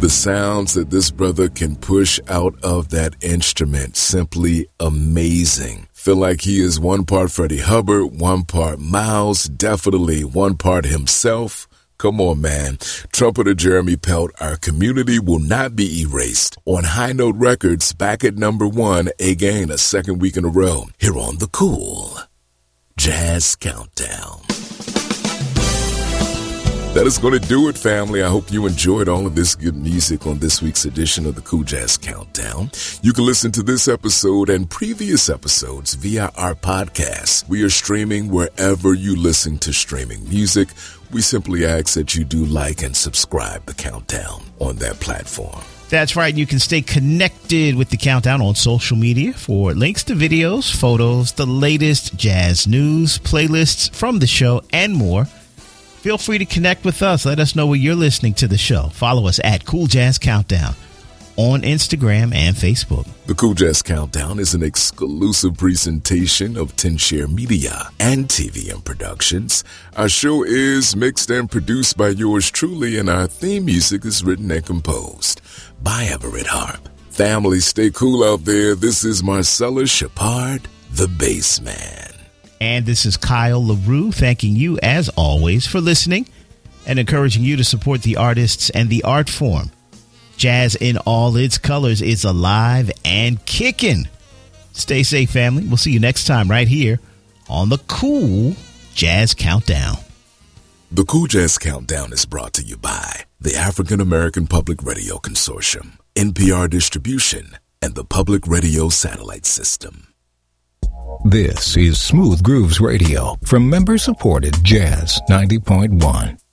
The sounds that this brother can push out of that instrument, simply amazing. Feel like he is one part Freddie Hubbard, one part Miles, definitely one part himself. Come on, man. Trumpeter Jeremy Pelt, our community will not be erased. On High Note Records, back at number 1, again, a second week in a row, here on the Cool Jazz Countdown. That is going to do it, family. I hope you enjoyed all of this good music on this week's edition of the Cool Jazz Countdown. You can listen to this episode and previous episodes via our podcast. We are streaming wherever you listen to streaming music. We simply ask that you do like and subscribe the Countdown on that platform. That's right. You can stay connected with the Countdown on social media for links to videos, photos, the latest jazz news, playlists from the show, and more. Feel free to connect with us. Let us know where you're listening to the show. Follow us at Cool Jazz Countdown on Instagram and Facebook. The Cool Jazz Countdown is an exclusive presentation of 10Share Media and TVM Productions. Our show is mixed and produced by yours truly, and our theme music is written and composed by Everett Harp. Family, stay cool out there. This is Marcellus Shepard, the bass man. And this is Kyle LaRue, thanking you, as always, for listening and encouraging you to support the artists and the art form. Jazz in all its colors is alive and kicking. Stay safe, family. We'll see you next time right here on the Cool Jazz Countdown. The Cool Jazz Countdown is brought to you by the African American Public Radio Consortium, NPR Distribution, and the Public Radio Satellite System. This is Smooth Grooves Radio from member-supported Jazz 90.1.